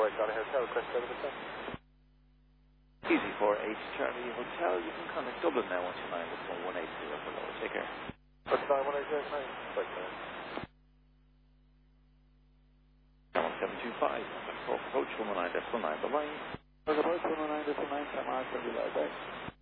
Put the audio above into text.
Charlie Hotel, request over the Easy for H Charlie Hotel. You can contact Dublin now once you land at 1180 for lower. Take care. What's 91809? Wait a minute. 1725. Approach 119.9. Bye-bye. Approach 119.9. Time out. Bye-bye.